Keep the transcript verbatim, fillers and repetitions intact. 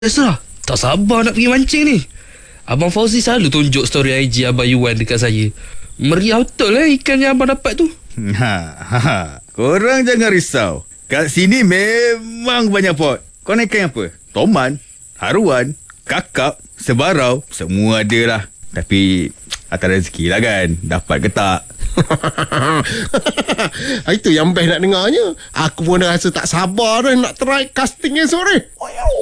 Biasalah, tak sabar nak pergi mancing ni. Abang Fauzi selalu tunjuk story I G Abang Yuan dekat saya. Meriah betul lah ikan yang abang dapat tu. Ha, ha. Korang jangan risau. Kat sini memang banyak pot. Kau nak ikan apa? Toman, haruan, kakap, sebarau, semua ada lah. Tapi atas rezeki lah kan, dapat ke tak? Itu yang best nak dengarnya. Aku pun dah rasa tak sabar dah nak try casting esok ni.